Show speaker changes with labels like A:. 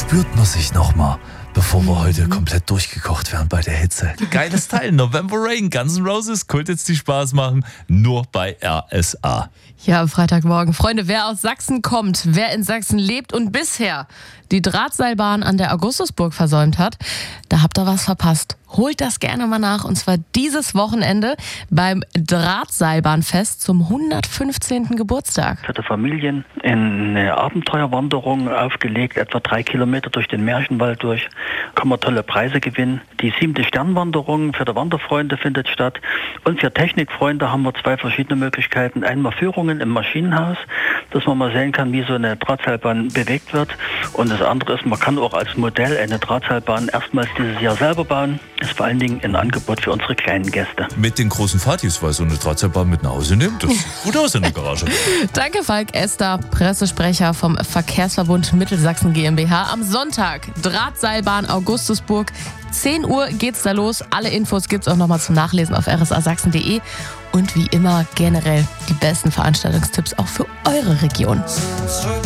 A: spürt man sich nochmal, bevor wir heute komplett durchgekocht werden bei der Hitze. Geiles Teil, November Rain, Guns N' Roses, könnte jetzt die Spaß machen, nur bei RSA.
B: Ja, am Freitagmorgen. Freunde, wer aus Sachsen kommt, wer in Sachsen lebt und bisher die Drahtseilbahn an der Augustusburg versäumt hat, da habt ihr was verpasst. Holt das gerne mal nach, und zwar dieses Wochenende beim Drahtseilbahnfest zum 115. Geburtstag.
C: Für die Familien eine Abenteuerwanderung aufgelegt, etwa 3 Kilometer durch den Märchenwald durch. Kann man tolle Preise gewinnen. Die 7. Sternwanderung für die Wanderfreunde findet statt. Und für Technikfreunde haben wir 2 verschiedene Möglichkeiten. Einmal Führungen im Maschinenhaus, dass man mal sehen kann, wie so eine Drahtseilbahn bewegt wird. Und das andere ist, man kann auch als Modell eine Drahtseilbahn erstmals dieses Jahr selber bauen. Das ist vor allen Dingen ein Angebot für unsere kleinen Gäste.
A: Mit den großen Fatis, weil so eine Drahtseilbahn mit nach Hause nimmt, das sieht gut aus in der Garage.
B: Danke, Falk Ester, Pressesprecher vom Verkehrsverbund Mittelsachsen GmbH. Am Sonntag Drahtseilbahn Augustusburg. 10 Uhr geht's da los. Alle Infos gibt's auch nochmal zum Nachlesen auf rsasachsen.de. Und wie immer generell die besten Veranstaltungstipps auch für eure Region.